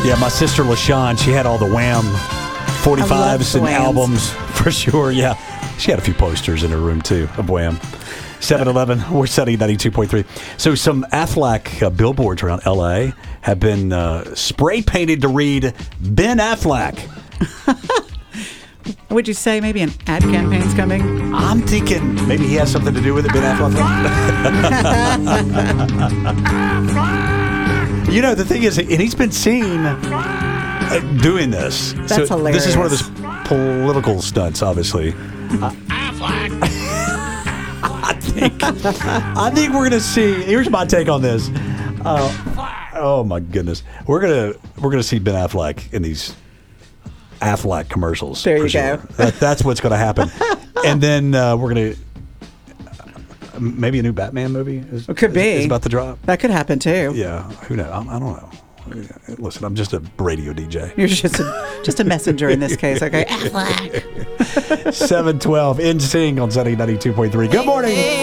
Yeah, my sister LaShawn, she had all the Wham 45s and Whams. albums for sure. Yeah, she had a few posters in her room too of Wham. 7-Eleven, we're setting 92.3. So some Affleck billboards around L.A. have been spray painted to read Ben Affleck. Would you say maybe an ad campaign's coming? I'm thinking maybe he has something to do with it, Ben Affleck. You know, the thing is, and he's been seen doing this. That's hilarious. This is one of those political stunts, obviously. I think we're gonna see. Here's my take on this. Oh my goodness, we're gonna see Ben Affleck in these Affleck commercials. There you sure. go. That's what's gonna happen, and then we're gonna maybe a new Batman movie. It could be. Is about to drop. That could happen too. Yeah, who knows? I don't know. Listen, I'm just a radio DJ. You're just a messenger in this case, okay? 712 NSYNC on Sunny 92.3. Good morning.